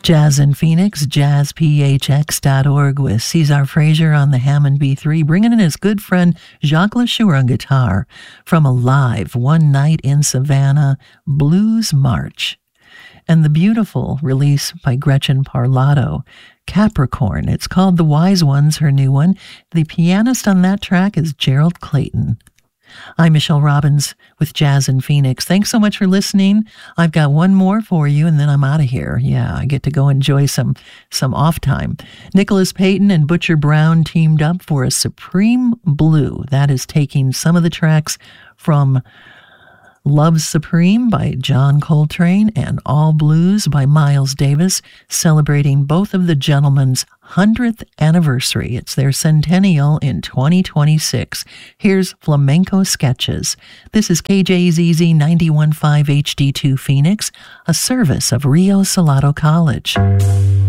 Jazz in Phoenix, jazzphx.org with Cesar Frazier on the Hammond B3, bringing in his good friend Jacques LaSure on guitar from a live One Night in Savannah Blues March. And the beautiful release by Gretchen Parlato, Capricorn. It's called The Wise Ones, her new one. The pianist on that track is Gerald Clayton. I'm Michelle Robbins with Jazz in Phoenix. Thanks so much for listening. I've got one more for you, and then I'm out of here. Yeah, I get to go enjoy some off time. Nicholas Payton and Butcher Brown teamed up for a Supreme Blue. That is taking some of the tracks from Love Supreme by John Coltrane and All Blues by Miles Davis, celebrating both of the gentlemen's 100th anniversary. It's their centennial in 2026. Here's Flamenco Sketches. This is KJZZ 91.5 HD2 Phoenix, a service of Rio Salado College.